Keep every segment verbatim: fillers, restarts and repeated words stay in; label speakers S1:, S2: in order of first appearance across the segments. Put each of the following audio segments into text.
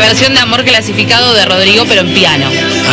S1: versión de Amor Clasificado de Rodrigo, pero en piano.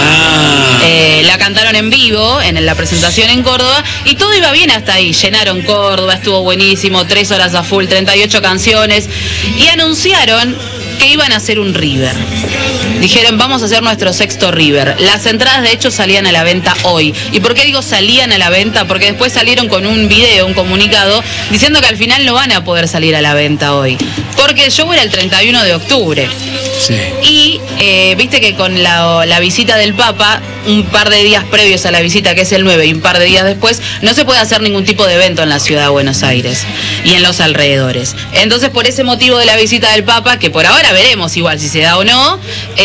S2: Ah.
S1: Eh, la cantaron en vivo en la presentación en Córdoba y todo iba bien hasta ahí. Llenaron Córdoba, estuvo buenísimo, tres horas a full, treinta y ocho canciones y anunciaron que iban a hacer un River. Dijeron, vamos a hacer nuestro sexto River. Las entradas de hecho salían a la venta hoy. ¿Y por qué digo salían a la venta? Porque después salieron con un video, un comunicado, diciendo que al final no van a poder salir a la venta hoy. Porque el show era el treinta y uno de octubre.
S2: Sí.
S1: Y eh, viste que con la, la visita del Papa, un par de días previos a la visita, que es el nueve, y un par de días después, no se puede hacer ningún tipo de evento en la ciudad de Buenos Aires y en los alrededores. Entonces, por ese motivo de la visita del Papa, que por ahora veremos igual si se da o no,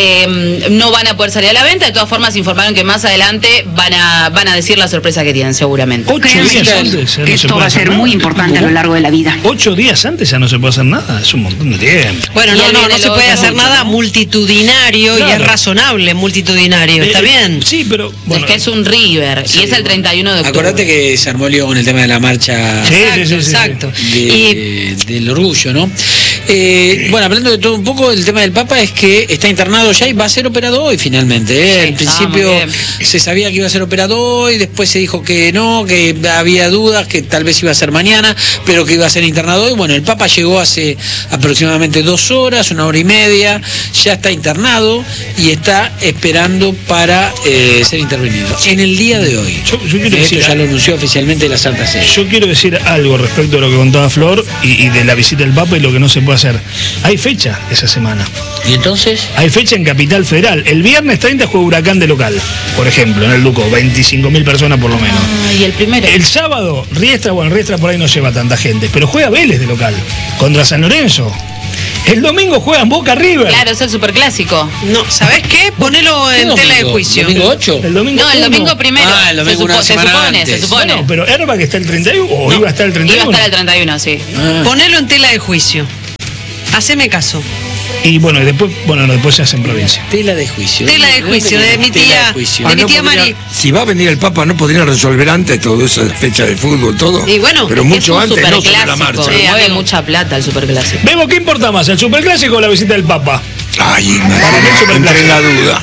S1: eh, no van a poder salir a la venta. De todas formas, informaron que más adelante van a, van a decir la sorpresa que tienen, seguramente.
S3: Ocho días antes.
S4: Que esto va a ser muy importante a lo largo de la vida.
S3: Ocho días antes ya no se puede hacer nada, es un montón de tiempo.
S5: Bueno, no, no, no se puede hacer nada multitudinario y es razonable multitudinario, ¿está bien?
S3: Sí, pero
S1: bueno, es que es un River y es el treinta y uno de octubre.
S2: Acordate que se armó lío con el tema de la marcha.
S3: Sí,
S5: Exacto,
S3: sí, sí, sí.
S5: exacto.
S2: De,
S5: Y
S2: del orgullo, ¿no? Eh, bueno, hablando de todo un poco, el tema del Papa es que está internado ya y va a ser operado hoy finalmente. ¿eh?
S1: Sí,
S2: Al principio
S1: ah,
S2: se sabía que iba a ser operado hoy, después se dijo que no, que había dudas, que tal vez iba a ser mañana, pero que iba a ser internado hoy. Bueno, el Papa llegó hace aproximadamente dos horas, una hora y media, ya está internado y está esperando para eh, ser intervenido en el día de hoy.
S3: Yo, yo quiero
S2: Esto
S3: decir,
S2: ya lo anunció oficialmente la Santa Sede.
S3: Yo quiero decir algo respecto a lo que contaba Flor y, y de la visita del Papa y lo que no se puede hacer. Hay fecha esa semana.
S2: ¿Y entonces?
S3: Hay fecha en Capital Federal. El viernes treinta juega Huracán de local, por ejemplo, en el Duco. veinticinco mil personas por lo menos.
S1: Ah, y el primero.
S3: El sábado, Riestra, bueno, Riestra por ahí no lleva tanta gente, pero juega Vélez de local contra San Lorenzo. El domingo juegan Boca River.
S1: Claro, es el superclásico.
S5: no, ¿sabés qué? Ponelo en
S2: ¿Qué
S5: tela de
S2: domingo?
S5: juicio.
S2: ¿Domingo ocho?
S3: El domingo
S1: No, el
S3: uno.
S1: domingo primero.
S2: Ah, el domingo
S1: se,
S2: una
S1: supo- se
S2: semana
S1: supone,
S2: antes.
S1: se supone.
S3: Bueno, pero Herba que está el treinta y uno o
S5: No,
S3: iba a estar el treinta y
S1: Iba a
S3: uno.
S1: estar el treinta y uno, sí.
S2: Ah.
S5: Ponelo en tela de juicio. Haceme caso.
S3: Y bueno, y después, bueno, no, después se hace en provincia.
S2: Tela de juicio.
S5: Tela de juicio, de mi
S2: Tela
S5: tía,
S2: de juicio.
S5: de
S6: Ah,
S5: mi
S6: no
S5: tía
S6: podría-
S5: Mari.
S6: Si va a venir el Papa, no podría resolver antes todo eso, fecha de fútbol, todo.
S5: Y bueno,
S6: pero
S1: Es
S6: mucho
S1: un
S6: antes, no sobre la
S1: superclásico.
S6: marcha.
S1: Sí, mueve
S5: amigo.
S1: mucha plata el superclásico.
S3: Vemos, ¿qué importa más, el superclásico o la visita del Papa?
S6: Ay,
S3: Para mí el superclásico.
S6: entré en la duda.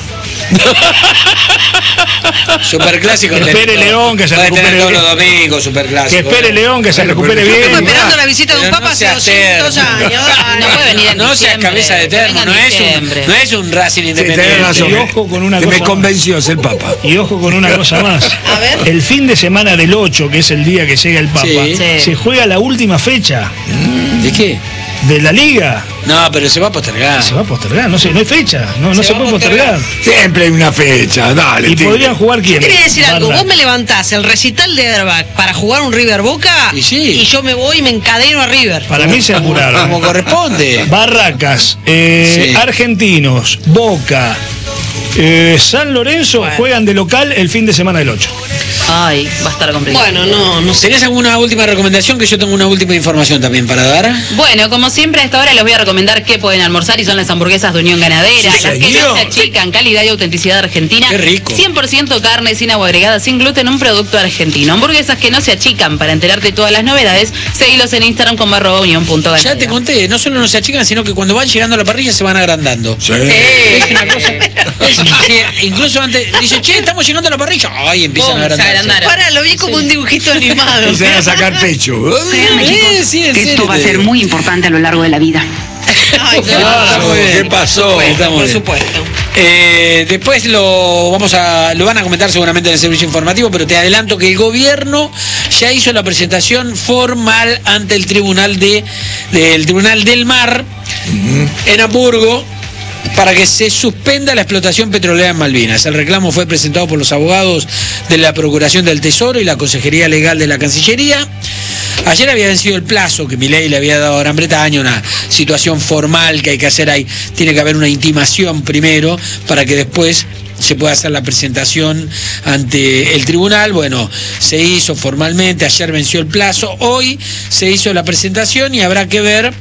S2: Superclásico.
S3: Que espere León, que se
S2: Puede
S3: recupere
S2: tener todos
S3: bien.
S2: los domingos, superclásico.
S3: Que espere León, que se
S6: Bueno,
S3: recupere
S6: pero-
S5: Estamos
S3: bien.
S5: esperando la visita de un
S2: Pero
S5: papa
S2: no
S5: hace
S2: seas
S5: doscientos
S2: termo.
S5: años.
S1: No puede venir en
S2: No seas
S1: diciembre,
S2: cabeza de
S1: que
S2: termo,
S1: venga
S2: no
S1: en
S2: es, un,
S1: diciembre.
S2: no es un Racing
S6: Sí,
S2: Independiente.
S6: tenés razón.
S3: Y ojo con una
S6: Que
S3: cosa
S6: me
S3: más.
S6: convenció, es el Papa.
S3: Y ojo con una cosa más.
S5: A ver.
S3: El fin de semana del ocho, que es el día que llega el Papa,
S2: Sí.
S1: Sí.
S3: se juega la última fecha
S2: ¿De qué?
S3: de la Liga.
S2: No, pero se va a postergar.
S3: Se va a postergar, no, sé, no hay fecha, no, no
S5: Se
S3: se,
S5: va
S3: puede
S5: a postergar.
S3: postergar.
S6: Siempre hay una fecha, dale.
S3: Y
S6: tío.
S3: podrían jugar quién.
S5: Quería decir algo, vos me levantás el recital de Airbag para jugar un River Boca
S2: Y sí.
S5: y yo me voy y me encadeno a River.
S3: Para mí se
S2: Como
S3: apuraron.
S2: corresponde.
S3: Barracas, eh,
S2: Sí.
S3: Argentinos, Boca, eh, San Lorenzo
S5: Bueno.
S3: juegan de local el fin de semana del ocho.
S1: Ay, va a estar complicado.
S5: Bueno, no, no sé.
S2: ¿Tenés alguna última recomendación? Que yo tengo una última información también para dar.
S1: Bueno, como siempre a esta hora les voy a recomendar qué pueden almorzar y son las hamburguesas de Unión Ganadera,
S6: Sí,
S1: las que
S6: señor.
S1: no se achican, calidad y autenticidad argentina.
S2: Qué rico.
S1: cien por ciento carne, sin agua agregada, sin gluten, un producto argentino. Hamburguesas que no se achican. Para enterarte de todas las novedades, seguilos en Instagram como arroba unión punto ganadera.
S2: Ya te conté, no solo no se achican, sino que cuando van llegando a la parrilla se van agrandando.
S6: Sí.
S2: Es una cosa. es- sí, incluso antes dice, che, estamos llegando a la parrilla. Ay, empiezan
S1: Pum,
S2: a
S1: se
S2: agrandarse.
S1: agrandaron.
S5: Para, lo vi como un dibujito animado.
S6: Y se van a sacar pecho.
S4: Créanme, chicos,
S2: Eh, sí, en
S4: que esto
S2: serio
S4: va a
S2: te
S4: ser
S2: digo.
S4: muy importante a lo largo de la vida.
S5: Ay, no.
S2: Está muy bien.
S6: ¿Qué pasó?
S2: Está muy
S5: Por
S2: bien.
S5: supuesto.
S2: Eh, después lo vamos a lo van a comentar seguramente en el servicio informativo, pero te adelanto que el gobierno ya hizo la presentación formal ante el tribunal de del Tribunal del Mar en Hamburgo para que se suspenda la explotación petrolera en Malvinas. El reclamo fue presentado por los abogados de la Procuración del Tesoro y la Consejería Legal de la Cancillería. Ayer había vencido el plazo que Milei le había dado a Gran Bretaña, una situación formal que hay que hacer ahí. Tiene que haber una intimación primero para que después se pueda hacer la presentación ante el tribunal. Bueno, se hizo formalmente, ayer venció el plazo, hoy se hizo la presentación y habrá que ver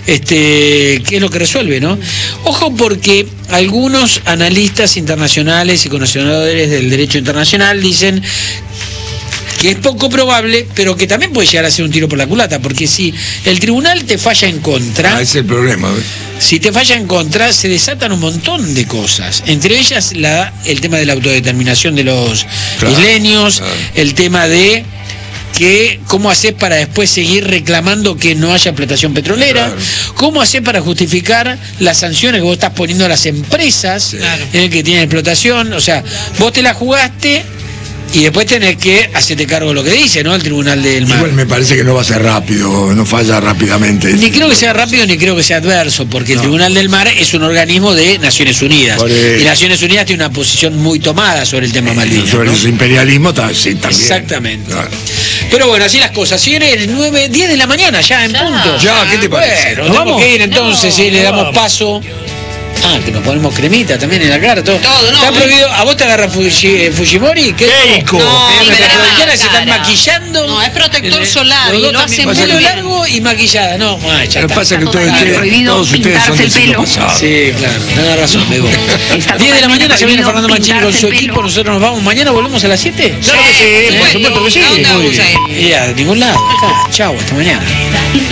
S2: este, qué es lo que resuelve, ¿no? Ojo porque algunos analistas internacionales y conocedores del derecho internacional dicen que es poco probable, pero que también puede llegar a ser un tiro por la culata, porque si el tribunal te falla en contra,
S6: Ah, ese es el problema. ¿ves?
S2: si te falla en contra, se desatan un montón de cosas, entre ellas la, el tema de la autodeterminación de los
S6: Claro,
S2: isleños,
S6: claro.
S2: el tema de que cómo haces para después seguir reclamando que no haya explotación petrolera,
S6: Claro.
S2: cómo haces para justificar las sanciones que vos estás poniendo a las empresas
S6: Claro.
S2: en el que tienen explotación, o sea, vos te la jugaste y después tenés que hacerte cargo de lo que dice, ¿no? El Tribunal del Mar.
S6: Igual me parece que no va a ser rápido, no falla rápidamente.
S2: Ni creo que sea rápido ni creo que sea adverso, porque el
S6: No.
S2: Tribunal del Mar es un organismo de Naciones Unidas.
S6: Por eso.
S2: Y Naciones Unidas tiene una posición muy tomada sobre el tema Malvinas.
S6: Sobre
S2: ¿no?
S6: el imperialismo ta- sí, también.
S2: Exactamente.
S6: Claro.
S2: Pero bueno, así las cosas. Viene nueve, diez de la mañana ya en
S1: Ya.
S2: punto.
S6: Ya, ¿qué te parece?
S2: Bueno,
S3: ¿Nos
S2: tenemos
S3: vamos?
S2: que ir entonces,
S1: No,
S2: sí, le
S3: nos
S2: damos
S3: vamos.
S2: paso. Ah, que nos ponemos cremita también en la cara, todo.
S5: Todo, no,
S2: Está
S5: no.
S2: prohibido. ¿A vos te agarra Fuji- eh, Fujimori? ¿Qué?
S3: Keiko.
S2: No,
S5: No,
S2: nuestras
S5: me agarra
S2: productoras
S5: la
S2: se están
S5: cara.
S2: maquillando.
S5: No, es protector
S2: Eh,
S5: solar
S2: los
S5: y
S2: dos
S5: lo
S2: también.
S5: hacen muy
S2: Pelo
S5: bien.
S2: largo y maquillada. No, ah, ya
S6: Lo que
S2: está.
S6: pasa es que ustedes,
S4: Está prohibido
S6: todos ustedes son
S4: pintarse
S6: del
S4: el
S6: siglo
S4: pelo.
S6: pasado.
S2: Sí, claro, tenés razón, Bebo.
S4: Está
S2: diez de la mañana se viene
S4: prohibido
S2: Fernando Mancini con su
S4: pintarse el
S2: equipo,
S4: pelo.
S2: nosotros nos vamos. ¿Mañana volvemos a las siete?
S3: Claro que sí, por
S5: Bueno,
S3: supuesto que sí.
S5: ¿a dónde
S3: Muy
S5: vamos
S3: bien.
S5: a ir?
S2: Y a ningún lado. Acá. Chau, hasta mañana.